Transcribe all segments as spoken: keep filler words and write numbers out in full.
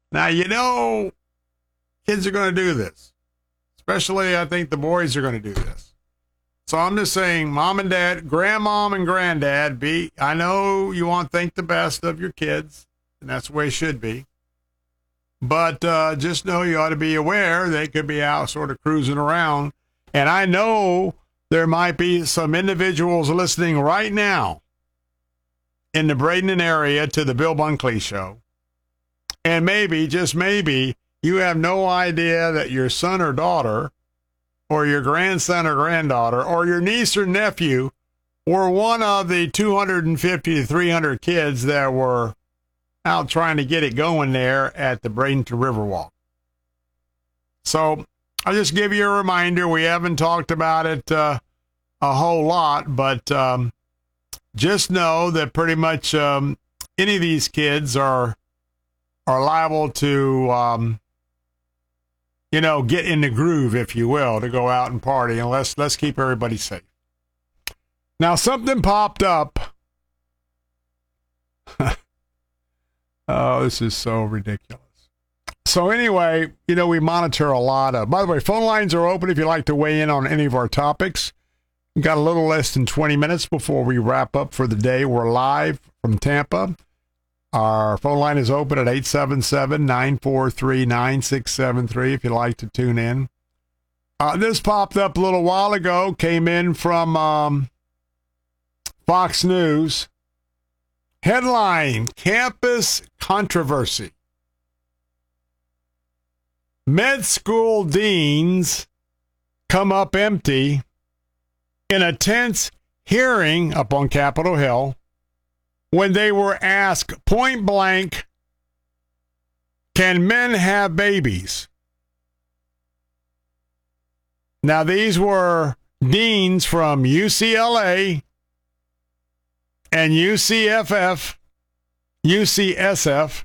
Now, you know, kids are going to do this. Especially, I think the boys are going to do this. So I'm just saying, mom and dad, grandmom and granddad, be, I know you want to think the best of your kids, and that's the way it should be. But uh, just know you ought to be aware they could be out sort of cruising around. And I know there might be some individuals listening right now in the Bradenton area to the Bill Bunkley Show. And maybe, just maybe, you have no idea that your son or daughter or your grandson or granddaughter or your niece or nephew were one of the two hundred fifty to three hundred kids that were out trying to get it going there at the Bradenton Riverwalk. So I'll just give you a reminder. We haven't talked about it uh, a whole lot, but um, just know that pretty much um, any of these kids are are liable to, um, you know, get in the groove, if you will, to go out and party. And let's, let's keep everybody safe. Now, something popped up. Oh, this is so ridiculous. So anyway, you know, we monitor a lot of, by the way, phone lines are open if you'd like to weigh in on any of our topics. We've got a little less than twenty minutes before we wrap up for the day. We're live from Tampa. Our phone line is open at eight seven seven, nine four three, nine six seven three if you'd like to tune in. Uh, this popped up a little while ago, came in from um, Fox News. Headline, Campus Controversy. Med school deans come up empty in a tense hearing up on Capitol Hill when they were asked point blank, can men have babies? Now, these were deans from U C L A and U C F F, U C S F,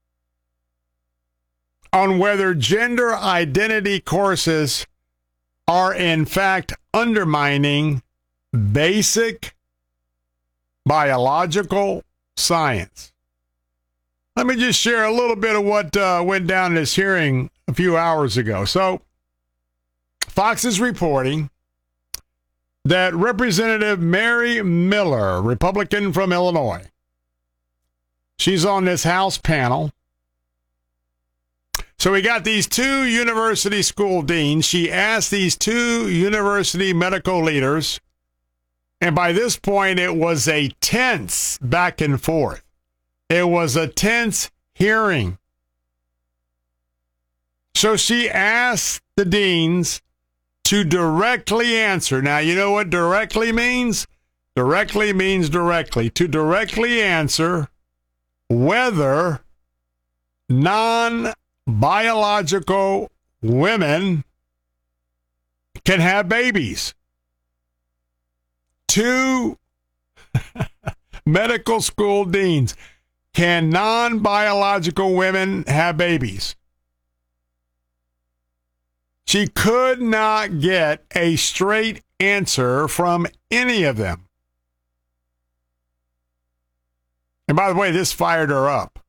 on whether gender identity courses are in fact undermining basic biological science. Let me just share a little bit of what uh, went down in this hearing a few hours ago. So, Fox is reporting that Representative Mary Miller, Republican from Illinois, she's on this House panel. So we got these two university school deans. She asked these two university medical leaders, and by this point it was a tense back and forth. It was a tense hearing. So she asked the deans to directly answer. Now, you know what directly means? Directly means directly. To directly answer whether non-biological women can have babies. Two medical school deans. Can non-biological women have babies? She could not get a straight answer from any of them. And by the way, this fired her up.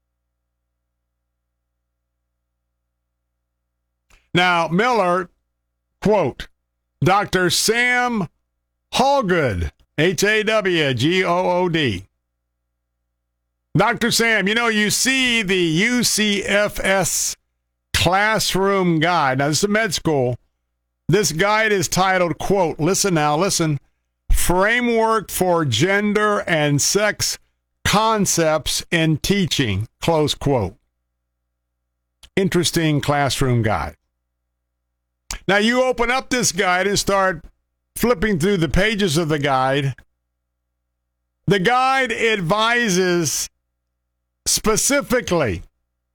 Now, Miller, quote, Doctor Sam Hawgood, H A W G O O D. Doctor Sam, you know, you see the U C F S classroom guide. Now, this is a med school. This guide is titled, quote, listen now, listen, Framework for Gender and Sex Concepts in Teaching, close quote. Interesting classroom guide. Now, you open up this guide and start flipping through the pages of the guide. The guide advises specifically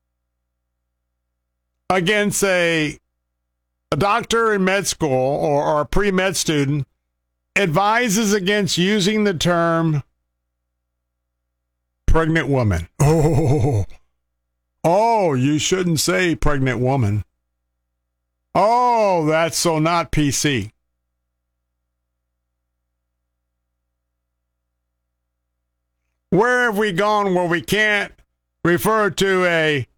against a, a doctor in med school or, or a pre-med student, advises against using the term pregnant woman. Oh, oh, you shouldn't say pregnant woman. Oh, that's so not P C. Where have we gone where we can't refer to a